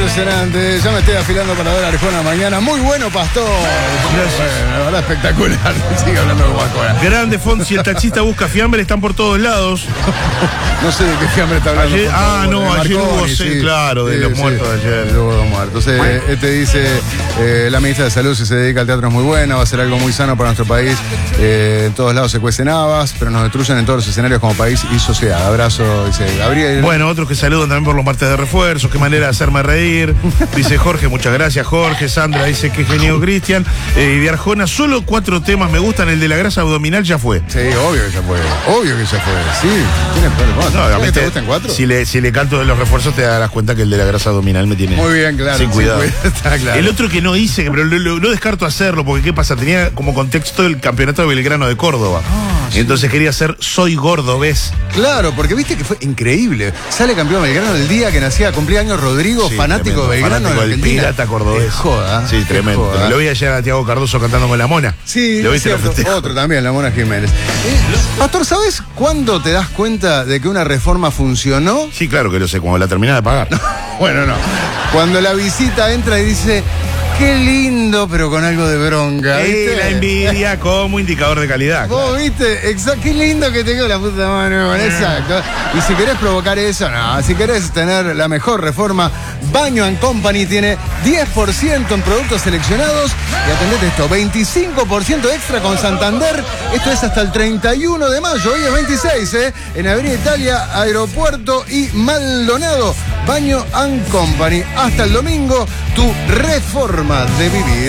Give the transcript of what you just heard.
impresionante. Ya me estoy afilando para ver a Arjona mañana. Muy bueno, Pastor. Bueno, la verdad espectacular. Sigue hablando de Coca-Cola. Grande Font, si el taxista busca fiambre, están por todos lados. No sé de qué fiambre está hablando. Ayer, ayer hubo, sí, claro, de los muertos de ayer. Hubo dos muertos. Este dice, la ministra de Salud, si se dedica al teatro es muy buena, va a ser algo muy sano para nuestro país. En todos lados se cuecen habas, pero nos destruyen en todos los escenarios como país y sociedad. Abrazo, dice Gabriel. Bueno, otros que saludan también por los martes de refuerzo, qué manera de hacerme reír. Dice Jorge, muchas gracias Jorge. Sandra dice que genio Cristian. Y de Arjona, solo 4 temas me gustan, el de la grasa abdominal ya fue. Sí, obvio que ya fue. Obvio que ya fue. Sí, ¿tienes problema? No, ¿Te gustan 4? Si le canto de los refuerzos te darás cuenta que el de la grasa abdominal me tiene. Muy bien, claro. Sin cuidado. Está claro. El otro que no hice, pero no descarto hacerlo, porque ¿qué pasa? Tenía como contexto el campeonato de Belgrano de Córdoba. Sí. Entonces quería hacer Soy Gordo, ¿ves? Claro, porque viste que fue increíble. Sale campeón Belgrano el día que nacía, cumplía años Rodrigo, sí, fanático de Belgrano. Fanático del pirata cordobés. Joda. Sí, tremendo. Joda. Lo vi ayer a Tiago Cardoso cantando con La Mona. Sí, ¿lo viste? Otro también, La Mona Jiménez. Pastor, ¿sabes cuándo te das cuenta de que una reforma funcionó? Sí, claro que lo sé, cuando la terminás de pagar. Bueno, no. Cuando la visita entra y dice, qué lindo, pero con algo de bronca. ¿Viste? La envidia como indicador de calidad. Vos viste, exacto, qué lindo que tengo la puta mano. Exacto. Y si querés provocar eso, no. Si querés tener la mejor reforma, Baño & Company tiene 10% en productos seleccionados. Y atendete esto, 25% extra con Santander. Esto es hasta el 31 de mayo. Hoy es 26, en Avenida Italia, Aeropuerto y Maldonado. Baño & Company. Hasta el domingo, tu reforma de vivir.